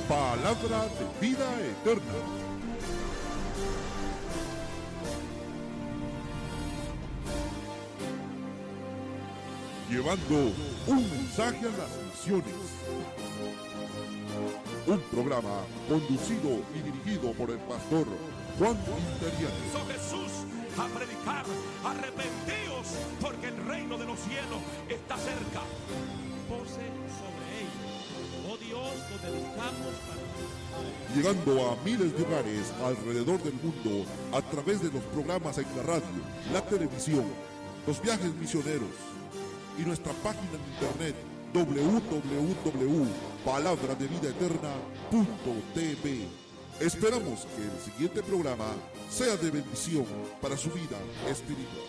Palabra de vida eterna. Llevando un mensaje a las naciones. Un programa conducido y dirigido por el pastor Juan Interiani. Jesús a predicar, arrepentíos, porque el reino de los cielos está cerca. Pose sobre ellos, oh Dios, nos dedicamos para... Llegando a miles de hogares alrededor del mundo a través de los programas en la radio, la televisión, los viajes misioneros y nuestra página en internet www.palabradevidaeterna.tv. Esperamos que el siguiente programa sea de bendición para su vida espiritual.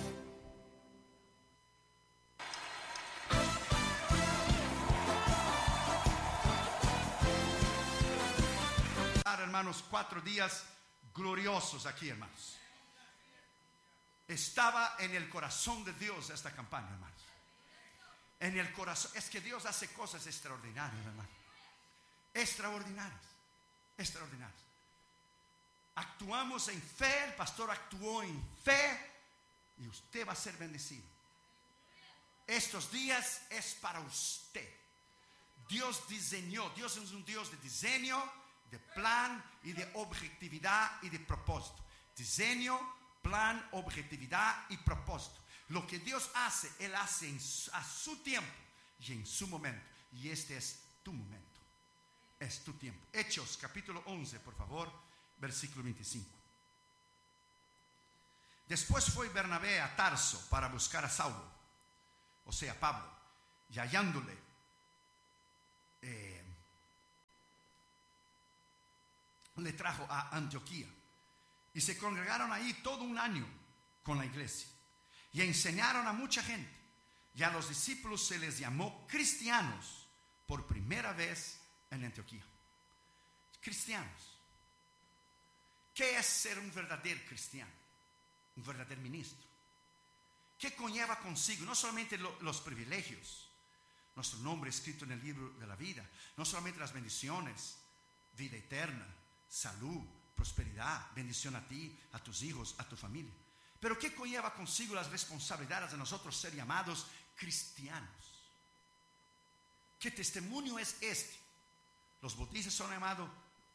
Hermanos, 4 días gloriosos aquí, hermanos. Estaba en el corazón de Dios esta campaña, hermanos. En el corazón. Es que Dios hace cosas extraordinarias, hermano. Extraordinarias. Extraordinarias. Actuamos en fe. El pastor actuó en fe. Y usted va a ser bendecido. Estos días es para usted. Dios diseñó. Dios es un Dios de diseño, de plan y de objetividad y de propósito. Diseño, plan, objetividad y propósito. Lo que Dios hace, Él hace a su tiempo y en su momento. Y este es tu momento. Es tu tiempo. Hechos capítulo 11, por favor, versículo 25. Después fue Bernabé a Tarso para buscar a Saulo, o sea, Pablo, y hallándole, le trajo a Antioquía. Y se congregaron ahí todo un año con la iglesia. Y enseñaron a mucha gente. Y a los discípulos se les llamó cristianos por primera vez en Antioquía. Cristianos. ¿Qué es ser un verdadero cristiano? Un verdadero ministro. ¿Qué conlleva consigo? No solamente los privilegios. Nuestro nombre escrito en el libro de la vida. No solamente las bendiciones. Vida eterna. Salud. Prosperidad. Bendición a ti, a tus hijos, a tu familia. Pero ¿qué conlleva consigo las responsabilidades de nosotros ser llamados cristianos? ¿Qué testimonio es este? Los budistas son llamados,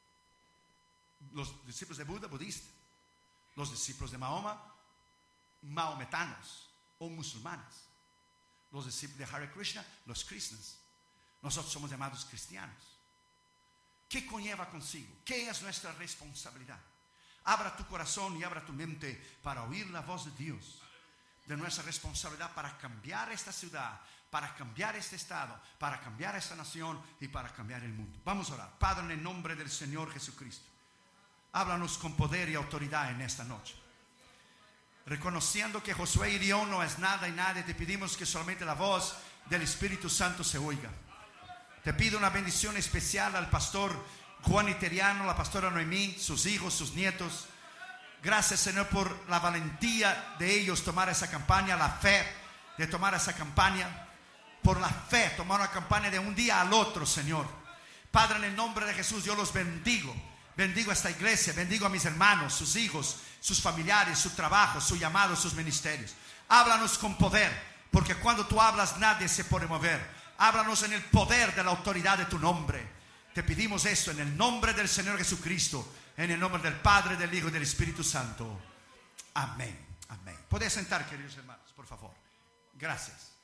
los discípulos de Buda, budistas. Los discípulos de Mahoma, maometanos o musulmanes. Los discípulos de Hare Krishna, los krishnas. Nosotros somos llamados cristianos. ¿Qué conlleva consigo? ¿Qué es nuestra responsabilidad? Abra tu corazón y abra tu mente para oír la voz de Dios, de nuestra responsabilidad para cambiar esta ciudad, para cambiar este estado, para cambiar esta nación y para cambiar el mundo. Vamos a orar. Padre, en el nombre del Señor Jesucristo, háblanos con poder y autoridad en esta noche. Reconociendo que Josué y León no es nada y nadie, te pedimos que solamente la voz del Espíritu Santo se oiga. Te pido una bendición especial al pastor Juan Interiani, la pastora Noemí, sus hijos, sus nietos. Gracias, Señor, por la valentía de ellos tomar esa campaña, la fe de tomar esa campaña. Por la fe, tomar una campaña de un día al otro, Señor. Padre, en el nombre de Jesús, yo los bendigo. Bendigo a esta iglesia, bendigo a mis hermanos, sus hijos, sus familiares, su trabajo, su llamado, sus ministerios. Háblanos con poder, porque cuando tú hablas nadie se puede mover. Háblanos en el poder de la autoridad de tu nombre. Te pedimos esto en el nombre del Señor Jesucristo, en el nombre del Padre, del Hijo y del Espíritu Santo. Amén. Amén. Podéis sentar, queridos hermanos, por favor. Gracias.